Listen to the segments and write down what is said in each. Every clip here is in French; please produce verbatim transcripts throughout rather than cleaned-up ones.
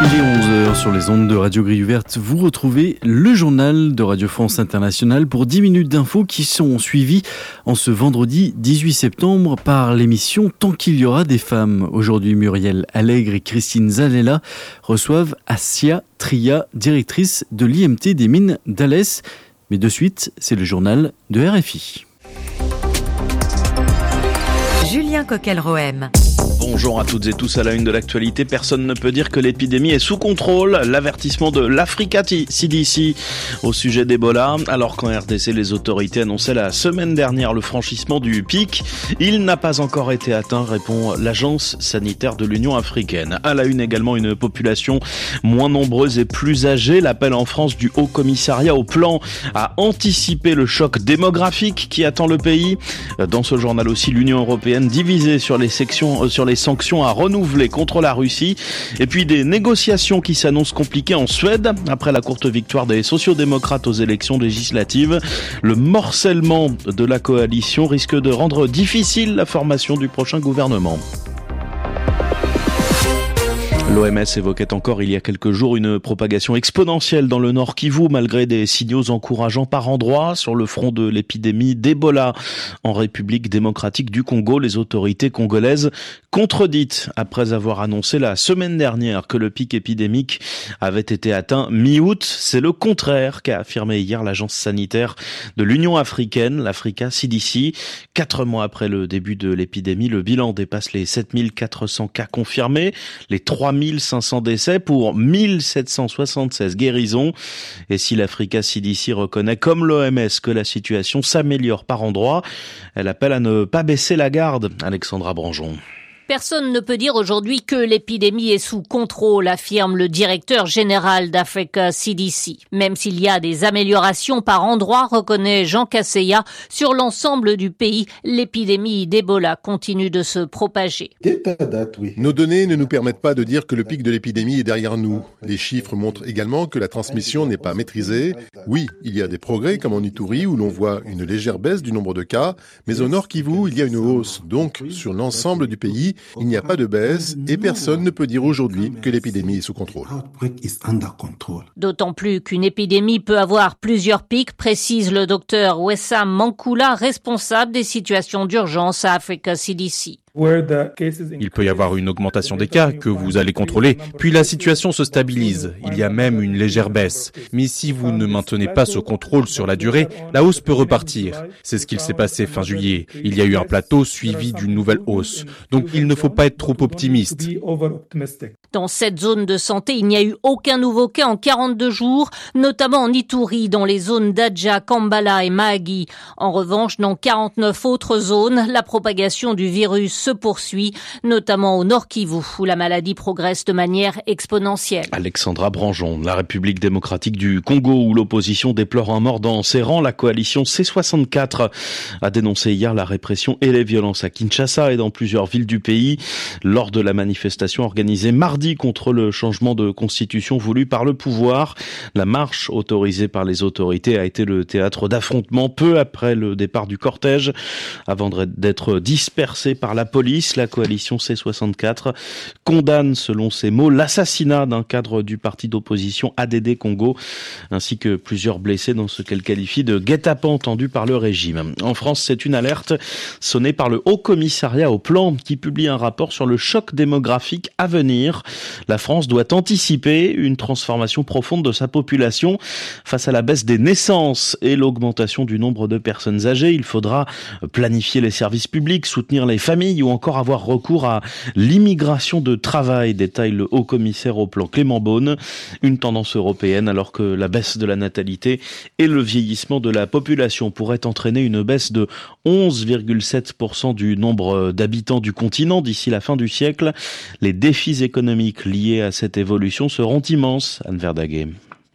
Il est onze heures sur les ondes de Radio Grille Ouverte. Vous retrouvez le journal de Radio France Internationale pour dix minutes d'infos qui sont suivies en ce vendredi dix-huit septembre par l'émission Tant qu'il y aura des femmes. Aujourd'hui, Muriel Allègre et Christine Zalella reçoivent Assia Tria, directrice de l'I M T des mines d'Alès. Mais de suite, c'est le journal de R F I. Julien Coquel-Rohem. Bonjour à toutes et tous, à la une de l'actualité. Personne ne peut dire que l'épidémie est sous contrôle. L'avertissement de l'Africa C D C au sujet d'Ebola. Alors qu'en R D C, les autorités annonçaient la semaine dernière le franchissement du pic, il n'a pas encore été atteint, répond l'Agence sanitaire de l'Union africaine. À la une également, une population moins nombreuse et plus âgée. L'appel en France du Haut Commissariat au plan à anticiper le choc démographique qui attend le pays. Dans ce journal aussi, l'Union européenne divisée sur les sections, sur les sanctions à renouveler contre la Russie, et puis des négociations qui s'annoncent compliquées en Suède après la courte victoire des sociodémocrates aux élections législatives. Le morcellement de la coalition risque de rendre difficile la formation du prochain gouvernement. L'O M S évoquait encore il y a quelques jours une propagation exponentielle dans le Nord Kivu malgré des signaux encourageants par endroits sur le front de l'épidémie d'Ebola en République démocratique du Congo. Les autorités congolaises contredites après avoir annoncé la semaine dernière que le pic épidémique avait été atteint mi-août. C'est le contraire qu'a affirmé hier l'agence sanitaire de l'Union africaine, l'Africa C D C. Quatre mois après le début de l'épidémie, le bilan dépasse les sept mille quatre cents cas confirmés, les trois mille cinq cents décès pour mille sept cent soixante-seize guérisons. Et si l'Africa C D C reconnaît comme l'O M S que la situation s'améliore par endroits, elle appelle à ne pas baisser la garde. Alexandra Branjon. Personne ne peut dire aujourd'hui que l'épidémie est sous contrôle, affirme le directeur général d'Africa C D C. Même s'il y a des améliorations par endroits, reconnaît Jean Kasseya, sur l'ensemble du pays, l'épidémie d'Ebola continue de se propager. Nos données ne nous permettent pas de dire que le pic de l'épidémie est derrière nous. Les chiffres montrent également que la transmission n'est pas maîtrisée. Oui, il y a des progrès comme en Ituri où l'on voit une légère baisse du nombre de cas, mais au Nord Kivu, il y a une hausse. Donc, sur l'ensemble du pays, il n'y a pas de baisse et personne ne peut dire aujourd'hui que l'épidémie est sous contrôle. D'autant plus qu'une épidémie peut avoir plusieurs pics, précise le docteur Wessam Mankula, responsable des situations d'urgence à Africa C D C. Il peut y avoir une augmentation des cas que vous allez contrôler, puis la situation se stabilise. Il y a même une légère baisse. Mais si vous ne maintenez pas ce contrôle sur la durée, la hausse peut repartir. C'est ce qu'il s'est passé fin juillet. Il y a eu un plateau suivi d'une nouvelle hausse. Donc il ne faut pas être trop optimiste. Dans cette zone de santé, il n'y a eu aucun nouveau cas en quarante-deux jours, notamment en Ituri, dans les zones d'Adja, Kambala et Mahagi. En revanche, dans quarante-neuf autres zones, la propagation du virus se poursuit, notamment au Nord Kivu, où la maladie progresse de manière exponentielle. Alexandra Branjon, la République démocratique du Congo, où l'opposition déplore un mort dans ses rangs, la coalition C soixante-quatre a dénoncé hier la répression et les violences à Kinshasa et dans plusieurs villes du pays, lors de la manifestation organisée mardi contre le changement de constitution voulu par le pouvoir. La marche autorisée par les autorités a été le théâtre d'affrontements peu après le départ du cortège, avant d'être dispersée par la police. La coalition C soixante-quatre condamne, selon ses mots, l'assassinat d'un cadre du parti d'opposition A D D Congo, ainsi que plusieurs blessés dans ce qu'elle qualifie de guet-apens tendu par le régime. En France, c'est une alerte sonnée par le Haut Commissariat au plan qui publie un rapport sur le choc démographique à venir. La France doit anticiper une transformation profonde de sa population face à la baisse des naissances et l'augmentation du nombre de personnes âgées. Il faudra planifier les services publics, soutenir les familles ou encore avoir recours à l'immigration de travail, détaille le haut-commissaire au plan Clément Beaune. Une tendance européenne alors que la baisse de la natalité et le vieillissement de la population pourraient entraîner une baisse de onze virgule sept pour cent du nombre d'habitants du continent d'ici la fin du siècle. Les défis économiques liés à cette évolution seront immenses, Anne Verdaguet.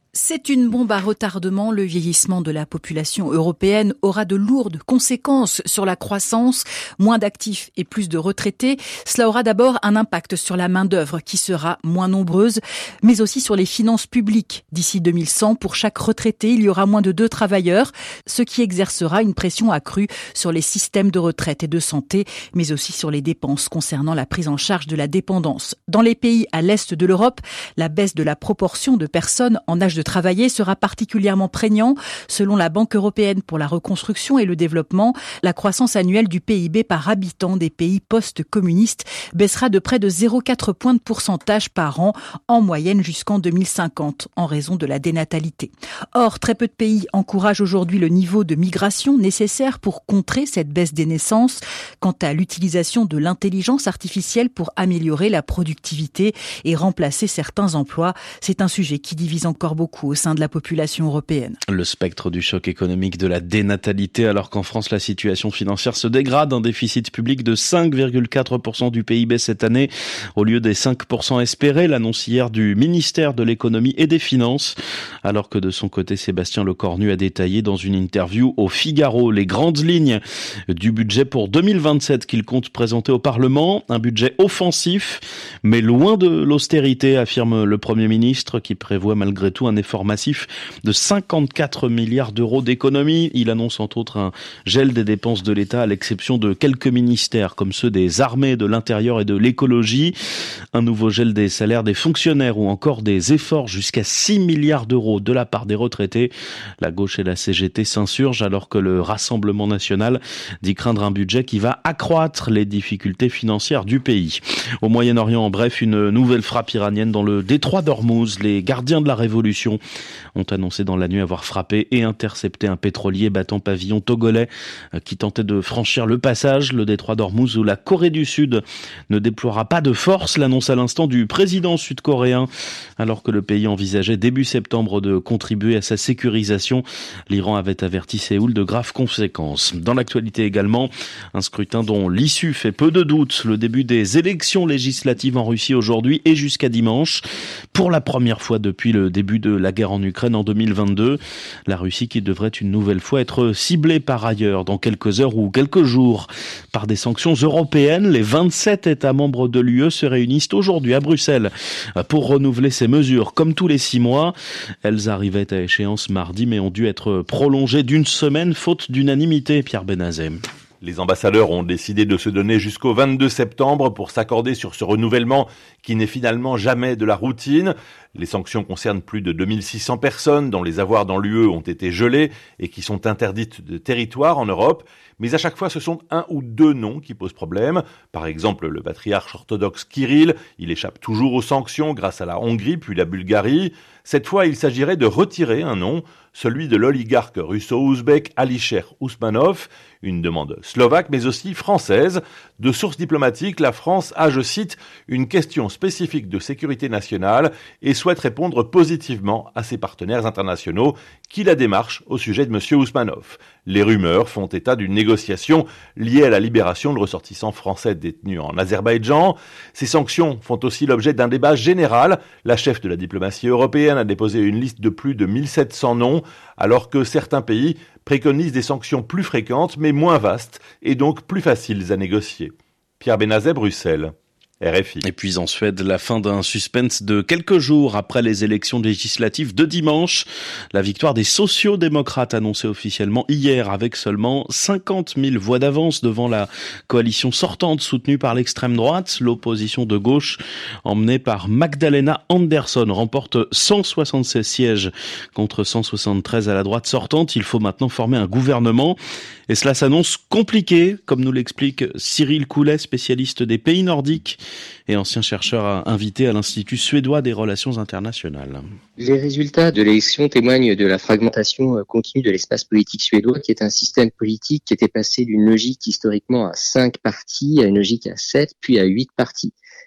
C'est une bombe à retardement. Le vieillissement de la population européenne aura de lourdes conséquences sur la croissance. Moins d'actifs et plus de retraités. Cela aura d'abord un impact sur la main-d'œuvre qui sera moins nombreuse, mais aussi sur les finances publiques. D'ici deux mille cent, pour chaque retraité, il y aura moins de deux travailleurs, ce qui exercera une pression accrue sur les systèmes de retraite et de santé, mais aussi sur les dépenses concernant la prise en charge de la dépendance. Dans les pays à l'est de l'Europe, la baisse de la proportion de personnes en âge de travailler sera particulièrement prégnant. Selon la Banque européenne pour la reconstruction et le développement, la croissance annuelle du P I B par habitant des pays post-communistes baissera de près de zéro virgule quatre points de pourcentage par an, en moyenne jusqu'en deux mille cinquante, en raison de la dénatalité. Or, très peu de pays encouragent aujourd'hui le niveau de migration nécessaire pour contrer cette baisse des naissances. Quant à l'utilisation de l'intelligence artificielle pour améliorer la productivité et remplacer certains emplois, c'est un sujet qui divise encore beaucoup au sein de la population européenne. Le spectre du choc économique de la dénatalité, alors qu'en France, la situation financière se dégrade. Un déficit public de cinq virgule quatre pour cent du P I B cette année, au lieu des cinq pour cent espérés, l'annonce hier du ministère de l'économie et des finances. Alors que de son côté, Sébastien Lecornu a détaillé dans une interview au Figaro les grandes lignes du budget pour deux mille vingt-sept qu'il compte présenter au Parlement. Un budget offensif, mais loin de l'austérité, affirme le Premier ministre, qui prévoit malgré tout un effort massif de cinquante-quatre milliards d'euros d'économies. Il annonce entre autres un gel des dépenses de l'État à l'exception de quelques ministères comme ceux des armées, de l'intérieur et de l'écologie. Un nouveau gel des salaires des fonctionnaires ou encore des efforts jusqu'à six milliards d'euros de la part des retraités. La gauche et la C G T s'insurgent alors que le Rassemblement national dit craindre un budget qui va accroître les difficultés financières du pays. Au Moyen-Orient, en bref, une nouvelle frappe iranienne dans le détroit d'Ormuz. Les gardiens de la révolution ont annoncé dans la nuit avoir frappé et intercepté un pétrolier battant pavillon togolais qui tentait de franchir le passage. Le détroit d'Ormuz où la Corée du Sud ne déploiera pas de force, l'annonce à l'instant du président sud-coréen. Alors que le pays envisageait début septembre de contribuer à sa sécurisation, l'Iran avait averti Séoul de graves conséquences. Dans l'actualité également, un scrutin dont l'issue fait peu de doute. Le début des élections législatives en Russie aujourd'hui et jusqu'à dimanche. Pour la première fois depuis le début de la guerre en Ukraine en deux mille vingt-deux. La Russie qui devrait une nouvelle fois être ciblée par ailleurs dans quelques heures ou quelques jours par des sanctions européennes. Les vingt-sept États membres de l'U E se réunissent aujourd'hui à Bruxelles pour renouveler ces mesures. Comme tous les six mois, elles arrivaient à échéance mardi mais ont dû être prolongées d'une semaine faute d'unanimité. Pierre Benazet. Les ambassadeurs ont décidé de se donner jusqu'au vingt-deux septembre pour s'accorder sur ce renouvellement qui n'est finalement jamais de la routine. Les sanctions concernent plus de deux mille six cents personnes dont les avoirs dans l'U E ont été gelés et qui sont interdites de territoire en Europe. Mais à chaque fois, ce sont un ou deux noms qui posent problème. Par exemple, le patriarche orthodoxe Kirill, il échappe toujours aux sanctions grâce à la Hongrie puis la Bulgarie. Cette fois, il s'agirait de retirer un nom, celui de l'oligarque russo-ouzbek Alisher Ousmanov, une demande slovaque mais aussi française. De sources diplomatiques, la France a, je cite, une question spécifique de sécurité nationale et souhaite répondre positivement à ses partenaires internationaux qui la démarchent au sujet de M. Ousmanov. Les rumeurs font état d'une négociation liée à la libération de ressortissants français détenus en Azerbaïdjan. Ces sanctions font aussi l'objet d'un débat général. La chef de la diplomatie européenne a déposé une liste de plus de mille sept cents noms, alors que certains pays préconisent des sanctions plus fréquentes mais moins vastes et donc plus faciles à négocier. Pierre Benazet, Bruxelles. R F I. Et puis en Suède, la fin d'un suspense de quelques jours après les élections législatives de dimanche. La victoire des sociaux-démocrates annoncée officiellement hier avec seulement cinquante mille voix d'avance devant la coalition sortante soutenue par l'extrême droite. L'opposition de gauche, emmenée par Magdalena Andersson, remporte cent soixante-seize sièges contre cent soixante-treize à la droite sortante. Il faut maintenant former un gouvernement. Et cela s'annonce compliqué, comme nous l'explique Cyril Coulet, spécialiste des pays nordiques et ancien chercheur invité à l'Institut suédois des relations internationales. Les résultats de l'élection témoignent de la fragmentation continue de l'espace politique suédois, qui est un système politique qui était passé d'une logique historiquement à cinq partis à une logique à sept, puis à huit partis.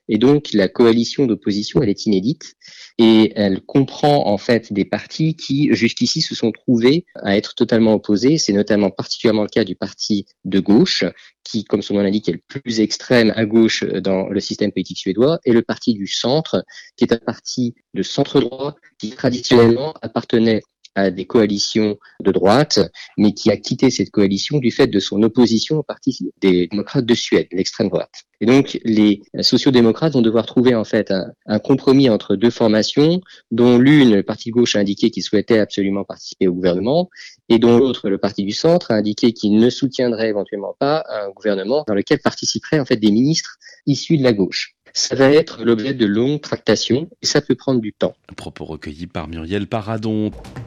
Et donc, la coalition d'opposition, elle est inédite et elle comprend en fait des partis qui, jusqu'ici, se sont trouvés à être totalement opposés. C'est notamment particulièrement le cas du parti de gauche, qui, comme son nom l'indique, est le plus extrême à gauche dans le système politique suédois, et le parti du centre, qui est un parti de centre-droit, qui traditionnellement appartenait à des coalitions de droite, mais qui a quitté cette coalition du fait de son opposition au parti des démocrates de Suède, l'extrême droite. Et donc, les sociodémocrates vont devoir trouver en fait un, un compromis entre deux formations, dont l'une, le parti de gauche, a indiqué qu'il souhaitait absolument participer au gouvernement, et dont l'autre, le parti du centre, a indiqué qu'il ne soutiendrait éventuellement pas un gouvernement dans lequel participeraient en fait des ministres issus de la gauche. Ça va être l'objet de longues tractations et ça peut prendre du temps. Propos recueillis par Muriel Paradon.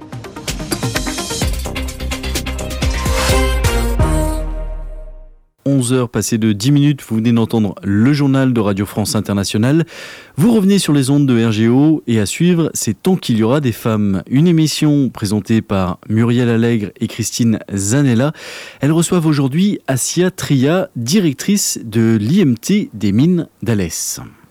onze heures passées de dix minutes, vous venez d'entendre le journal de Radio France Internationale. Vous revenez sur les ondes de R G O et à suivre, c'est Tant qu'il y aura des femmes. Une émission présentée par Muriel Allègre et Christine Zanella. Elles reçoivent aujourd'hui Assia Tria, directrice de l'I M T des mines d'Alès.